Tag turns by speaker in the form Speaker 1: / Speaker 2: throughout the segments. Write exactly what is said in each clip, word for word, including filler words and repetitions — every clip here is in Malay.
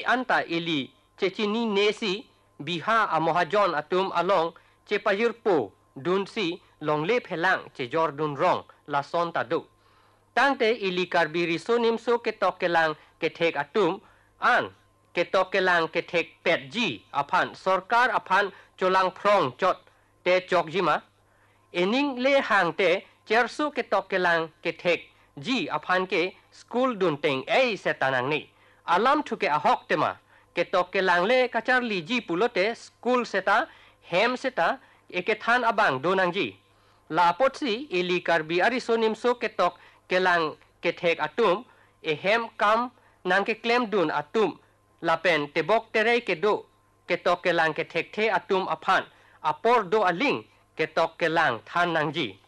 Speaker 1: anta ili cecini nesi biha amohajon atum along cepayurpo dunsi longle phelang ce jordun rong la son tadu tangte ili karbi risonim so ketok kelang ketek atum an ketok kelang ketek petji apan sorkar apan colang prong chot te chok jima ening le hang te chersu ketok kelang ketek ji apan ke school dunteng ei setanang ni alam thuke ahok tema ketok kelang le kachar li ji pulote school seta hem seta ekethan abang donang ji la potsi ili karbi arisonim so ketok kelang ketek atum e hem kam nang ke klem dun atum lapen tebok terei kedo ketok kelang ketek the atum apan apor do aling ketok kelang than nang ji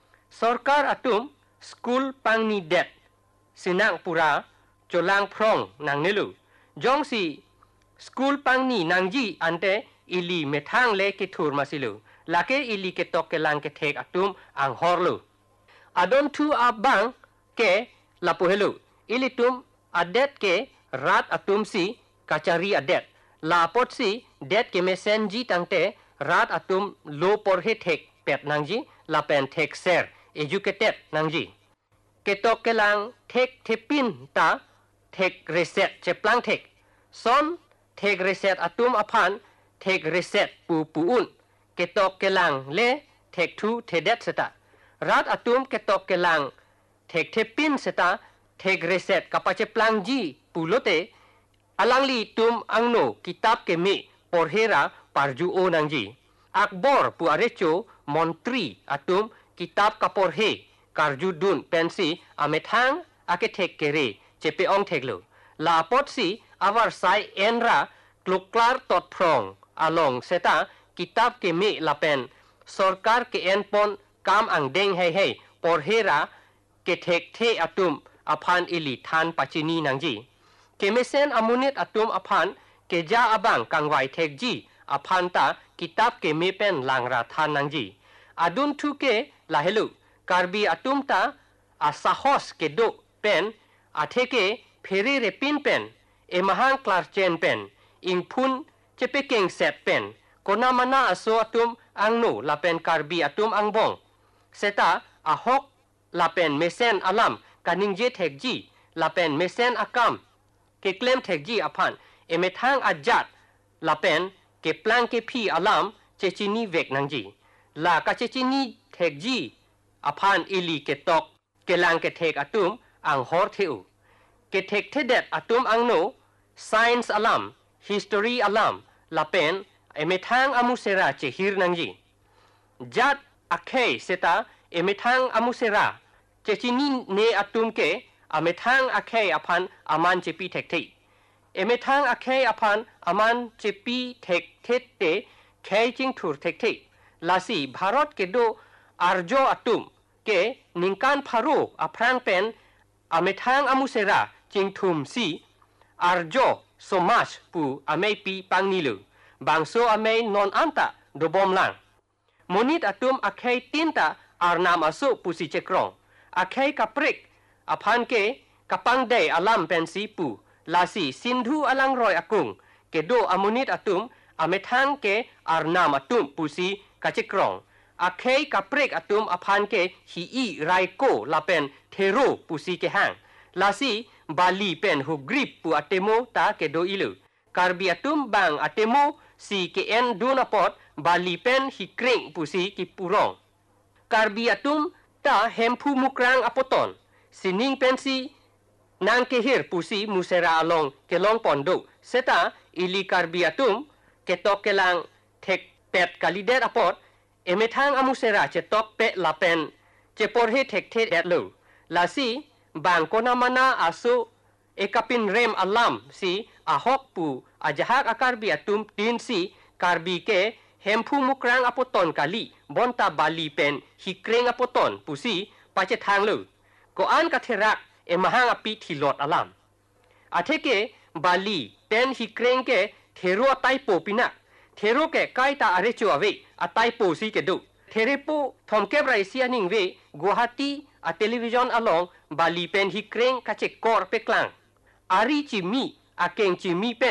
Speaker 1: sarkar atum school pangni det sinang pura colang prong nang nilu jong si school pangni nang ji ante ili methang le kithur masilu lake ili ketok kelang ketek atum ang horlu adon tu abang ke lapuhelu ili tum adet ke rat atum si kachari adet lapot si det ke mesenji tangte rat atum lo porhe thek pet nangji lapen thek ser educated nangji ketok kelang thek thepin ta thek reset cheplang thek son thek reset atum apan thek reset pu puun ketok kelang le thek thu thedet seta rat atum ketok kelang thek thepin seta thek reset kapache plangji pulote alangli tum angno kitab kemi porhera parju o nangji akbor pu arecho montri atum kitab kaporhe karjudun pensi amethang ake thek kere chepe ong theklo la potsi avar sai enra kluklar tot prong along seta kitab kemi lapen sarkar ke enpon kam ang deng hei hei porhera ke thek the atum apan ili than pachini nangji kemesen amunit atum apan ke ja abang kangwai thek ji apan ta kitab ke mepen langra than nangji adun thu ke lahelu karbi atum ta asahos ke do pen atheke pheri re pin pen e mahang klar chen pen ingphun chepe keng set pen kona mana aso atum angno lapen karbi atum angbong seta ahok lapen mesen alam kaningje thekji lapen mesen akam ke klem thekji apan emethang ajat lapen ke plang ke phi alam chechini vek nangji la ka chechini thekji apan ili ke tok ke lang ke thek atum ang hor theu ke thek thedet atum angno science alam history alam lapen emethang amusera chehir nangji jat akhei seta emethang amusera chechini ne atum ke amethang akhei apan aman chepi thekthei emethang akhei apan aman chepi thek thette khei ching thur thekthei lasi bharat ke do arjo atum ke ningkan pharo aprang pen amethang amusera chingthum si arjo somas pu amei pi pangnilu bangso amei non anta dobom lang monit atum akhei tinta arnam aso pusi chekrong akhei kaprik apan ke kapang dei alam pensi pu lasi sindhu alang roy akung ke do amunit atum amethang ke arnam atum pusi kachekrong akhei kaprik atum apan ke hi i raiko lapen thero pusi ke hang lasi bali pen hu grip pu atemo ta ke do ilu karbi atum bang atemo si ke en dunapot bali pen hi kring pusi ki purong karbi atum ta hempu mukrang apoton sining pensi nang ke hir pusi musera along ke long pondo seta ili karbi atum ketok kelang thek pet kalidet apot emethang amusera chetok pe lapen cheporhe thek the etlo lasi bang kona mana aso ekapin rem alam si ahok pu ajahak akarbi atum tin si karbi ke hempu mukrang apoton kali bonta bali pen hikreng apoton pusi pache thang lu ko an katherak e mahang api thilot alam atheke bali pen hikreng ke thero taipo pinak thero ke kaita arechu ave ataipo si ke do therepo thomke braisia ningwe guwahati a television along bali pen hikreng kache kor peklang ari chi mi akeng chi mi pen